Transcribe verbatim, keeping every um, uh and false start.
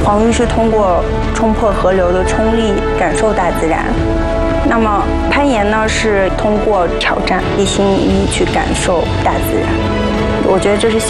黄玉是通过冲破河流的冲力感受大自然，那么攀岩呢是通过挑战地心引力去感受大自然。我觉得这是